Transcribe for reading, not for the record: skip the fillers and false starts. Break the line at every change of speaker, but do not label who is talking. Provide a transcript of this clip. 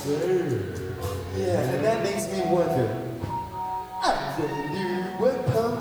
Yeah, and that makes me wonder. I really would come